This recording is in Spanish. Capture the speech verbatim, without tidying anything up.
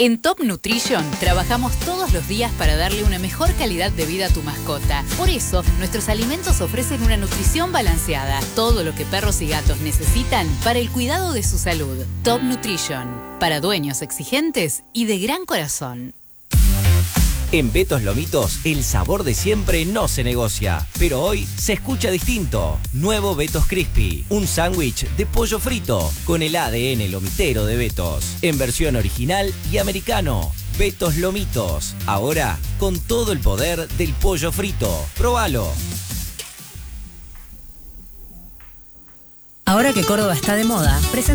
En Top Nutrition trabajamos todos los días para darle una mejor calidad de vida a tu mascota. Por eso, nuestros alimentos ofrecen una nutrición balanceada. Todo lo que perros y gatos necesitan para el cuidado de su salud. Top Nutrition, para dueños exigentes y de gran corazón. En Betos Lomitos, el sabor de siempre no se negocia, pero hoy se escucha distinto. Nuevo Betos Crispy, un sándwich de pollo frito con el A D N lomitero de Betos, en versión original y americano. Betos Lomitos, ahora con todo el poder del pollo frito. ¡Próbalo! Ahora que Córdoba está de moda, presenta